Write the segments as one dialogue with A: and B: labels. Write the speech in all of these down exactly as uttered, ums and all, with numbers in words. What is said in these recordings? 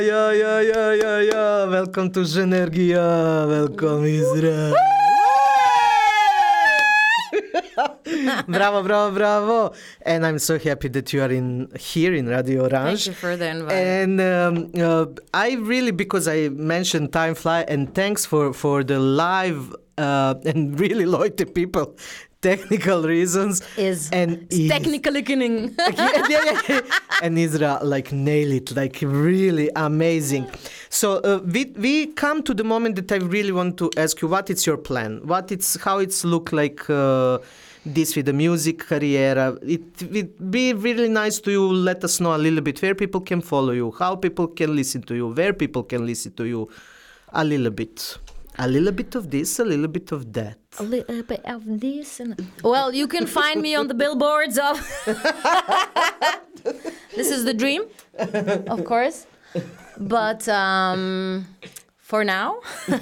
A: Yeah, yeah, yeah, yeah, yeah. Welcome to Zhenergia. Welcome, Israel. Bravo, bravo, bravo. And I'm so happy that you are in here in Radio Orange.
B: Thank you for the invite.
A: And um, uh, I really, because I mentioned Time Fly, and thanks for, for the live uh, and really loyal people. Technical reasons
B: is
A: and
B: is technically killing.
A: yeah, yeah, yeah. And Isra like nail it, like really amazing. So uh, we we come to the moment that I really want to ask you, what is your plan? What it's how it's look like uh, this with the music career? It would be really nice to you. Let us know a little bit where people can follow you, how people can listen to you, where people can listen to you, a little bit. A little bit of this, a little bit of that.
B: A little bit of this. And well, you can find me on the billboards of... This is the dream, of course. But um, for now,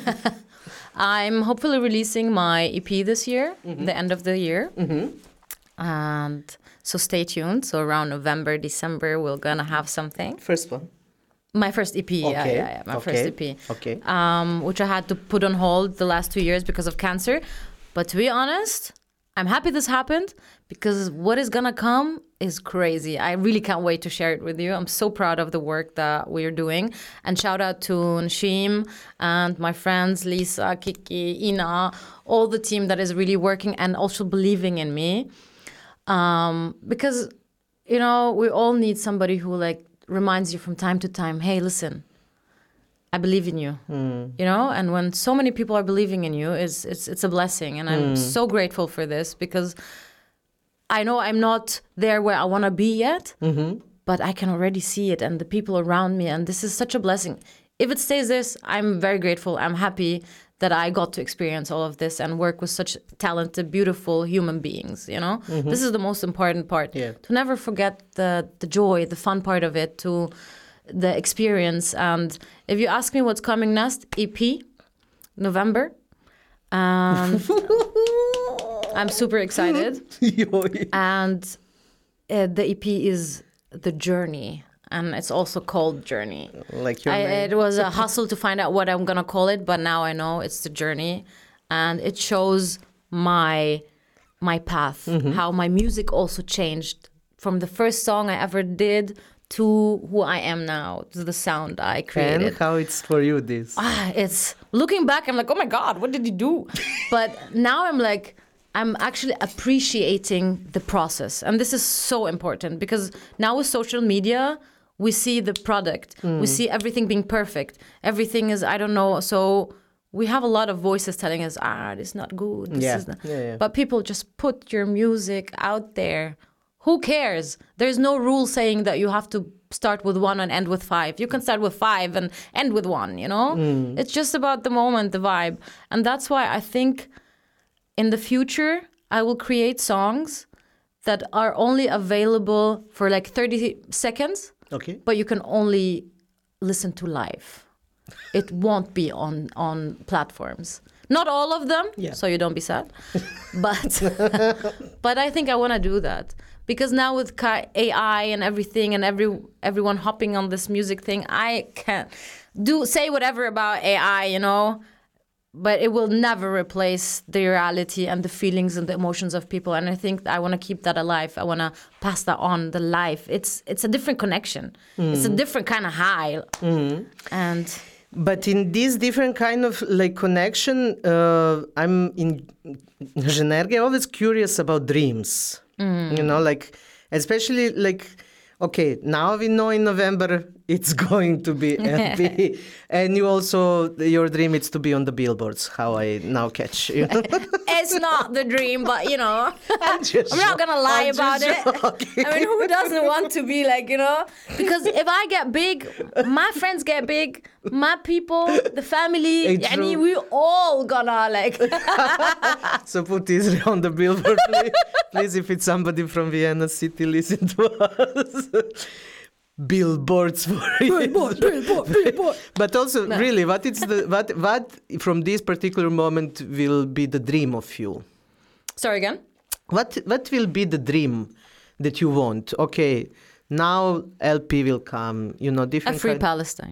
B: I'm hopefully releasing my E P this year, mm-hmm. the end of the year. Mm-hmm. And so stay tuned. So around November, December, we're going to have something.
A: First one.
B: My first E P,
A: okay.
B: yeah, yeah, yeah, my
A: okay.
B: first E P.
A: Okay.
B: Um, which I had to put on hold the last two years because of cancer. But to be honest, I'm happy this happened because what is gonna come is crazy. I really can't wait to share it with you. I'm so proud of the work that we're doing. And shout out to Nshim and my friends, Lisa, Kiki, Ina, all the team that is really working and also believing in me. Um, because, you know, we all need somebody who like, reminds you from time to time, hey, listen, I believe in you, mm. you know? And when so many people are believing in you, it's it's, it's a blessing. And I'm mm. so grateful for this because I know I'm not there where I want to be yet, mm-hmm. but I can already see it and the people around me. And this is such a blessing. If it stays this, I'm very grateful. I'm happy that I got to experience all of this and work with such talented, beautiful human beings, you know? Mm-hmm. This is the most important part. Yeah. To never forget the, the joy, the fun part of it, to the experience. And if you ask me what's coming next, E P, November. And I'm super excited. And uh, the E P is The Journey. And it's also called Journey.
A: Like your
B: I,
A: name.
B: It was a hustle to find out what I'm going to call it, but now I know it's The Journey. And it shows my my path, mm-hmm. how my music also changed from the first song I ever did to who I am now, to the sound I created.
A: And how it's for you, this?
B: Ah, it's, looking back, I'm like, oh my God, what did you do? But now I'm like, I'm actually appreciating the process. And this is so important because now with social media, we see the product. Mm. We see everything being perfect. Everything is, I don't know. So we have a lot of voices telling us, ah, this is not good. This
A: yeah.
B: is not.
A: Yeah, yeah.
B: But people just put your music out there. Who cares? There's no rule saying that you have to start with one and end with five. You can start with five and end with one, you know? Mm. It's just about the moment, the vibe. And that's why I think in the future, I will create songs that are only available for like thirty seconds.
A: Okay.
B: But you can only listen to live. It won't be on, on platforms. Not all of them, yeah. so you don't be sad. But but I think I want to do that. Because now with A I and everything and every everyone hopping on this music thing, I can do say whatever about A I, you know, but it will never replace the reality and the feelings and the emotions of people. And I think I want to keep that alive. I want to pass that on, the life. It's it's a different connection. Mm. It's a different kind of high. Mm. And
A: but in this different kind of like connection, uh, I'm in Zhenergia always curious about dreams. Mm. You know, like especially like. Okay, now we know in November it's going to be L P. And you also, your dream is to be on the billboards, how I now catch you.
B: It's not the dream, but you know, I'm,
A: just
B: I'm not going to lie
A: I'm
B: about it.
A: Joking.
B: I mean, who doesn't want to be like, you know, because if I get big, my friends get big, my people, the family,
A: I mean,
B: we all gonna like.
A: So put Israel on the billboard, please. Please, if it's somebody from Vienna City, listen to us. Billboards for
B: billboard, billboard, billboard.
A: But also, no. really, what is the what what from this particular moment will be the dream of you?
B: Sorry again.
A: What what will be the dream that you want? Okay, now L P will come. You know, different.
B: A free
A: kind-
B: Palestine.